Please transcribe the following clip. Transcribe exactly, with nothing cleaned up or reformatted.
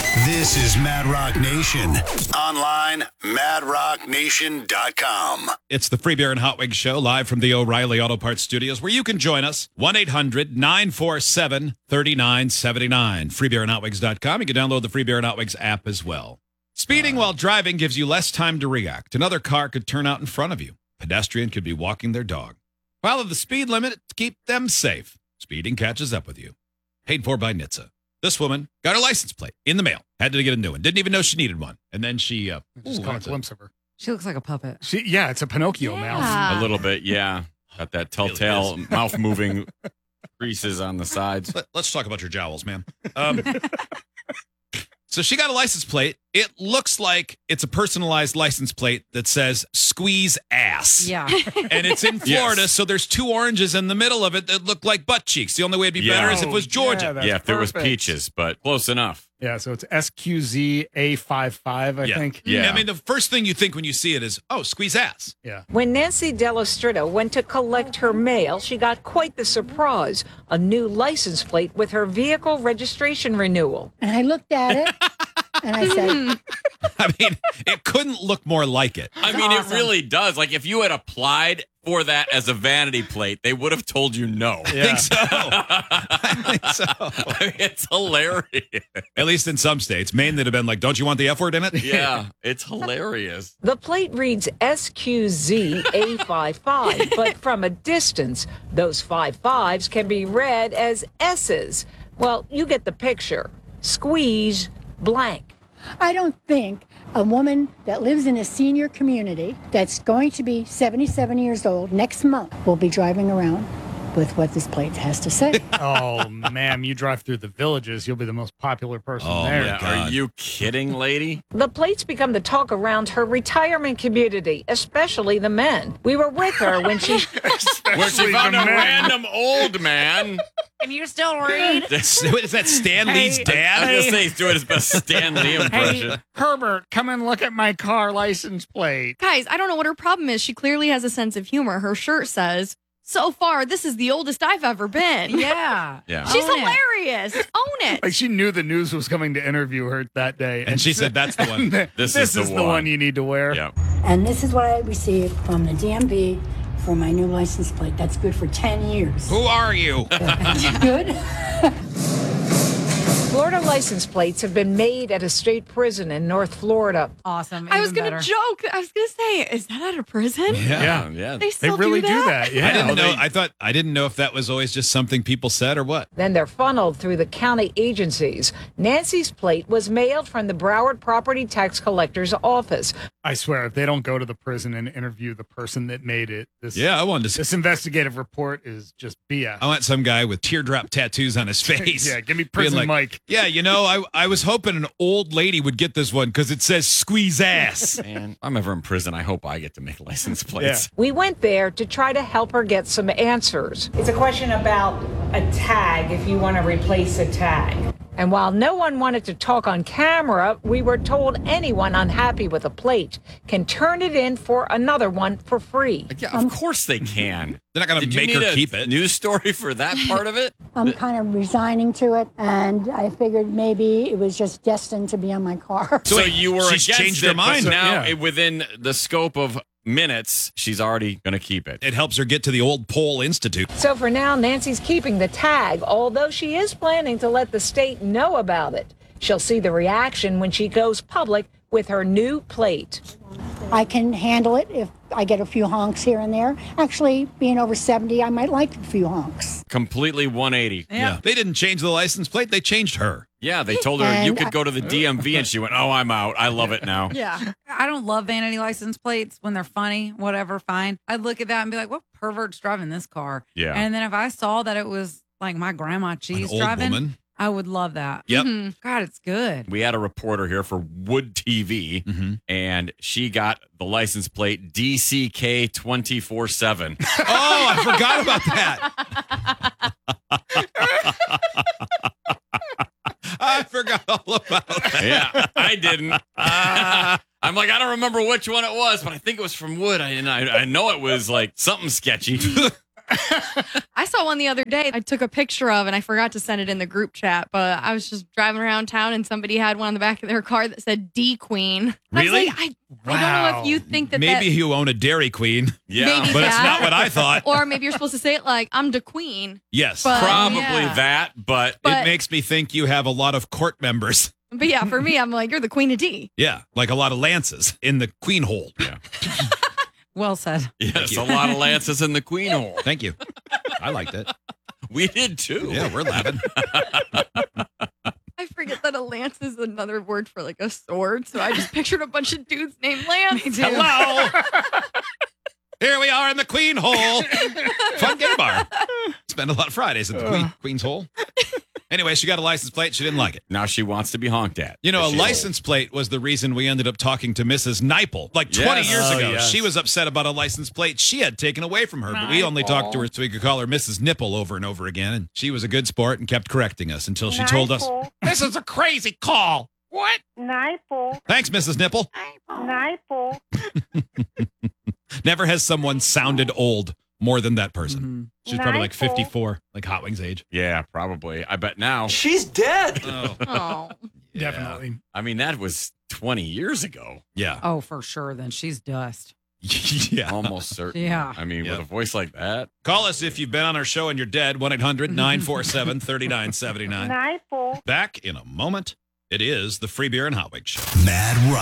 This is Mad Rock Nation. Online, mad rock nation dot com. It's the Free Beer and Hot Wings Show, live from the O'Reilly Auto Parts Studios, where you can join us. one eight hundred nine four seven three nine seven nine. free beer and hot wings dot com. You can download the Free Beer and Hot Wings app as well. Speeding while driving gives you less time to react. Another car could turn out in front of you. Pedestrian could be walking their dog. Follow the speed limit to keep them safe. Speeding catches up with you. Paid for by N H T S A. This woman got her license plate in the mail. Had to get a new one. Didn't even know she needed one. And then she uh, just ooh, caught a that's a- glimpse of her. She looks like a puppet. She, yeah, it's a Pinocchio Yeah. mouth. A little bit, yeah. Got that telltale It mouth moving creases on the sides. Let, let's talk about your jowls, man. Um, so she got a license plate. It looks like it's a personalized license plate that says squeeze ass. Yeah. And it's in Florida, Yes. so there's two oranges in the middle of it that look like butt cheeks. The only way it'd be Yeah. better is if it was Oh, Georgia. yeah, that's Yeah, if it was perfect. peaches, but close enough. Yeah, so it's S Q Z A fifty-five, I Yeah. think. Yeah. I mean, the first thing you think when you see it is, oh, squeeze ass. Yeah. When Nancy Delastrita went to collect her mail, she got quite the surprise, a new license plate with her vehicle registration renewal. And I looked at it and I said, I mean, it couldn't look more like it. I mean, it really does. Like, if you had applied for that as a vanity plate, they would have told you no. I think so. I think so. I mean, it's hilarious. At least in some states. Maine, they'd have been like, don't you want the F word in it? Yeah, it's hilarious. The plate reads S Q Z A fifty-five, but from a distance, those five fives can be read as S's. Well, you get the picture. Squeeze blank. I don't think a woman that lives in a senior community that's going to be seventy-seven years old next month will be driving around with what this plate has to say. Oh, ma'am, you drive through the villages, you'll be the most popular person Oh, there. my Yeah, God. are you kidding, lady? The plates become the talk around her retirement community, especially the men. We were with her when she Where she Especially found the a men. random old man. Can you still read? What is that, Stan Lee's Hey, I was dad? going to say he's doing his best Stan Lee impression. Hey, Herbert, come and look at my car license plate. Guys, I don't know what her problem is. She clearly has a sense of humor. Her shirt says, so far, this is the oldest I've ever been. Yeah. Yeah. She's Own it. hilarious. Own it. Like she knew the news was coming to interview her that day. And she said, that's the one. This, This is is, the the one. one you need to wear. Yeah. And this is what I received from the D M V for my new license plate. That's good for ten years. Who are you? Good? Florida license plates have been made at a state prison in North Florida. Awesome. I was Even going to better. joke. I was going to say, is that out of prison? Yeah. Yeah. They They still really do do that? that. Yeah. I didn't Well, know. they- I thought I didn't know if that was always just something people said or what. Then they're funneled through the county agencies. Nancy's plate was mailed from the Broward Property Tax Collector's office. I swear, if they don't go to the prison and interview the person that made it, this Yeah, I wanted to. See, this investigative report is just B S. I want some guy with teardrop tattoos on his face. Yeah, give me being prison like, Mike. Yeah, you know, I I was hoping an old lady would get this one because it says squeeze ass. Man, if I'm ever in prison, I hope I get to make license plates. We went there to try to help her get some answers. It's a question about a tag, if you want to replace a tag. And while no one wanted to talk on camera, we were told anyone unhappy with a plate can turn it in for another one for free. Yeah, of course they can. They're not going Did to you make need her a keep it. news story for that part of it? I'm kind of resigning to it, and I figured maybe it was just destined to be on my car. So, wait, you were she's against changed it, her but mind. now Yeah. within the scope of minutes, she's already going to keep it. It helps her get to the old Pole Institute. So for now, Nancy's keeping the tag, although she is planning to let the state know about it. She'll see the reaction when she goes public with her new plate. I can handle it if I get a few honks here and there. Actually, being over seventy, I might like a few honks. Completely one eighty. Yeah. They didn't change the license plate. They changed her. Yeah, they told her And you could I- go to the D M V, and she went, "Oh, I'm out. I love it now." Yeah. I don't love vanity license plates when they're funny, whatever, fine. I'd look at that and be like, what pervert's driving this car? Yeah. And then if I saw that it was like my grandma An cheese old driving, woman. I would love that. Yep. Mhm. God, it's good. We had a reporter here for Wood T V, Mm-hmm. and she got the license plate D C K twenty-four seven. Oh, I forgot about that. I forgot all about that. Yeah, I didn't. I'm like, I don't remember which one it was, but I think it was from Wood. I, and I, I know it was like something sketchy. I saw one the other day I took a picture of and I forgot to send it in the group chat, but I was just driving around town and somebody had one on the back of their car that said D Queen. I was Really? like, I, I don't know if you think that Maybe that, you own a Dairy Queen, Yeah. Maybe but it's that. not what I thought. Or maybe you're supposed to say it like, I'm the queen. Yes. But- Probably yeah. that, but, But- it makes me think you have a lot of court members. But yeah, for me, I'm like, you're the queen of D. Yeah, like a lot of lances in the queen hole. yeah. Well said. Yes, a lot of lances in the queen hole. Thank you. I liked it. We did too. Yeah, we're laughing. I forget that a lance is another word for like a sword. So I just pictured a bunch of dudes named Lance. Hello. Here we are in the queen hole. Fun gay bar. Spend a lot of Fridays in the queen, queen's hole. Anyway, she got a license plate. She didn't like it. Now she wants to be honked at. You know, a She's license plate was the reason we ended up talking to Missus Nipel. Like twenty Yes. years Oh, ago, yes. she was upset about a license plate she had taken away from her, but we only talked to her so we could call her Missus Nipple over and over again. And she was a good sport and kept correcting us until she told us, this is a crazy call. What? Nipple, Thanks, Missus Nipple. nipple. Never has someone sounded old more than that person. Mm-hmm. She's probably like Nipple. fifty-four, like Hot Wings age. Yeah, probably. I bet now. She's dead. Oh, Oh. yeah. Definitely. I mean, that was twenty years ago. Yeah. Oh, for sure. Then she's dust. yeah. Almost certain. Yeah. I mean, Yeah. with a voice like that. Call us if you've been on our show and you're dead. one eight hundred nine four seven three nine seven nine. Nipple. Back in a moment. It is the Free Beer and Hot Wings Show. Mad Rock.